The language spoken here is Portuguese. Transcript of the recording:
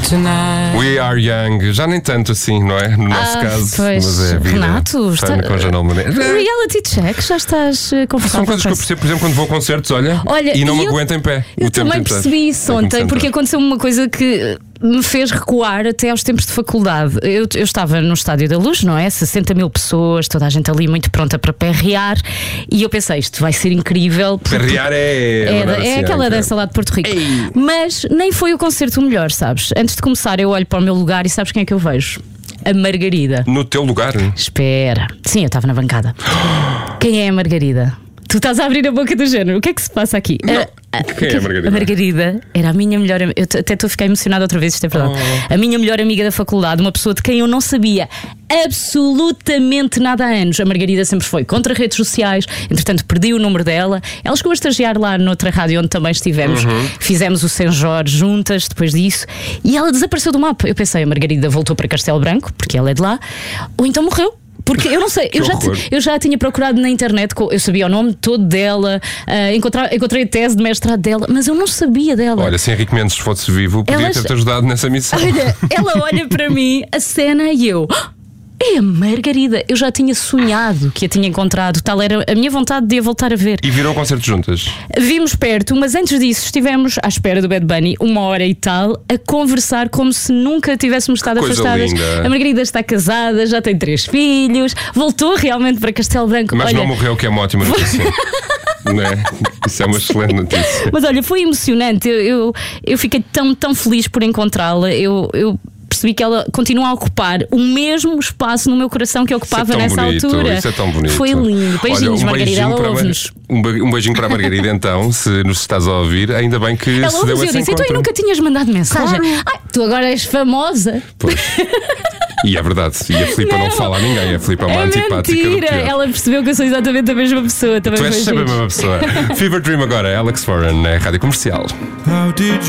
We Are Young, já nem tanto assim, não é? No nosso caso, pois, mas é a vida. Renato, Com Janelle Monáe. Reality check, já estás confortável. São coisas que eu percebo, por exemplo, quando vou a concertos, olha e não me aguento em pé. Eu também percebi isso ontem, porque aconteceu uma coisa que me fez recuar até aos tempos de faculdade. Eu estava no Estádio da Luz, não é? 60 mil pessoas, toda a gente ali muito pronta para perrear, e eu pensei, isto vai ser incrível. Perrear é aquela dança lá de Porto Rico. Ei. Mas nem foi o concerto o melhor, sabes? Antes de começar, eu olho para o meu lugar e sabes quem é que eu vejo? A Margarida. No teu lugar? Espera. Sim, eu estava na bancada. Quem é a Margarida? Tu estás a abrir a boca do género. O que é que se passa aqui? Quem é a Margarida? A Margarida era a minha melhor amiga. Eu até estou a ficar emocionada outra vez, isto é verdade. A minha melhor amiga da faculdade, uma pessoa de quem eu não sabia absolutamente nada há anos. A Margarida sempre foi contra redes sociais, entretanto perdi o número dela. Ela chegou a estagiar lá noutra rádio onde também estivemos. Fizemos o Sem Jorge juntas depois disso, e ela desapareceu do mapa. Eu pensei, a Margarida voltou para Castelo Branco, porque ela é de lá, ou então morreu. Porque eu não sei, eu já tinha procurado na internet, eu sabia o nome todo dela, encontrei a tese de mestrado dela, mas eu não sabia dela. Olha, se Henrique Mendes fosse vivo, podia ter-te ajudado nessa missão. Olha, ela olha para mim, a cena, e eu... É a Margarida. Eu já tinha sonhado que a tinha encontrado. Tal era a minha vontade de a voltar a ver. E viram o concerto juntas? Vimos perto, mas antes disso estivemos à espera do Bad Bunny 1 hora e tal, a conversar como se nunca tivéssemos estado afastadas. Linda. A Margarida está casada, já tem 3 filhos, voltou realmente para Castelo Branco. Mas não morreu, que é uma ótima notícia. Não é? Isso é uma excelente notícia. Mas olha, foi emocionante. Eu fiquei tão feliz por encontrá-la. Eu percebi que ela continua a ocupar o mesmo espaço no meu coração que ocupava nessa altura. Isso é tão bonito. Foi lindo. Beijinhos, olha, Margarida, ela ouve-nos. Um beijinho para a Margarida, então, se nos estás a ouvir, ainda bem que ela se deu esse disse, encontro. então, e nunca tinhas mandado mensagem? Claro. Ai, tu agora és famosa. Pois. E é verdade, e a Filipa não fala a ninguém, a Filipa é uma antipática do pior. Ela percebeu que eu sou exatamente a mesma pessoa. Também tu és sempre a mesma pessoa. Fever Dream agora, Alex Warren, na Rádio Comercial.